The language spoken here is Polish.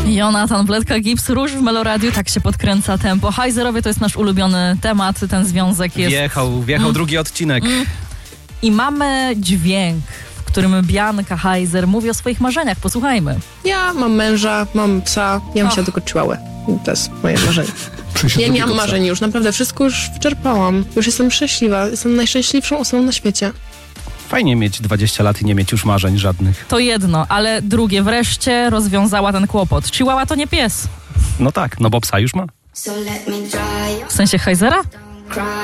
Jonathan Bledka, Gips, Róż w Meloradiu, tak się podkręca tempo. Heiserowie to jest nasz ulubiony temat, ten związek jest... Wjechał drugi odcinek. I mamy dźwięk, w którym Bianka Heiser mówi o swoich marzeniach. Posłuchajmy. Ja mam męża, mam psa, ja bym chciała tylko chihuahuę. To jest moje marzenie. Ja nie mam marzeń już, naprawdę wszystko już wyczerpałam. Już jestem szczęśliwa, jestem najszczęśliwszą osobą na świecie. Fajnie mieć 20 lat i nie mieć już marzeń żadnych. To jedno, ale drugie, wreszcie rozwiązała ten kłopot. Chihuahua to nie pies. No tak, no bo psa już ma. W sensie Heisera?